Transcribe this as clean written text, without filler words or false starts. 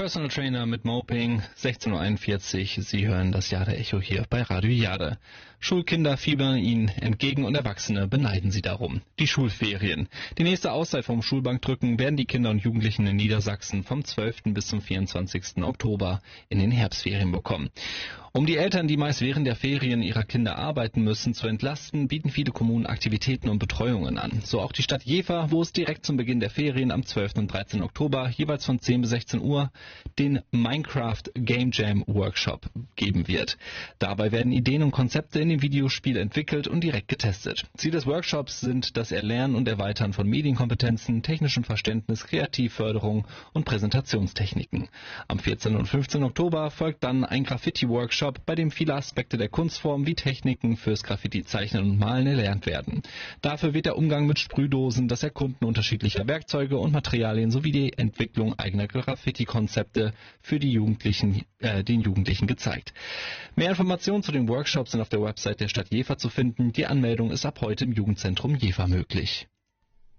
Personal Trainer mit Moping, 16:41 Uhr. Sie hören das Jade Echo hier bei Radio Jade. Schulkinder fiebern ihnen entgegen und Erwachsene beneiden sie darum. Die Schulferien. Die nächste Auszeit vom Schulbankdrücken werden die Kinder und Jugendlichen in Niedersachsen vom 12. bis zum 24. Oktober in den Herbstferien bekommen. Um die Eltern, die meist während der Ferien ihrer Kinder arbeiten müssen, zu entlasten, bieten viele Kommunen Aktivitäten und Betreuungen an. So auch die Stadt Jever, wo es direkt zum Beginn der Ferien am 12. und 13. Oktober jeweils von 10 bis 16 Uhr den Minecraft Game Jam Workshop geben wird. Dabei werden Ideen und Konzepte in dem Videospiel entwickelt und direkt getestet. Ziel des Workshops sind das Erlernen und Erweitern von Medienkompetenzen, technischem Verständnis, Kreativförderung und Präsentationstechniken. Am 14. und 15. Oktober folgt dann ein Graffiti-Workshop, bei dem viele Aspekte der Kunstform wie Techniken fürs Graffiti-Zeichnen und Malen erlernt werden. Dafür wird der Umgang mit Sprühdosen, das Erkunden unterschiedlicher Werkzeuge und Materialien sowie die Entwicklung eigener Graffiti-Konzepte für den Jugendlichen gezeigt. Mehr Informationen zu den Workshops sind auf der Website der Stadt Jever zu finden. Die Anmeldung ist ab heute im Jugendzentrum Jever möglich.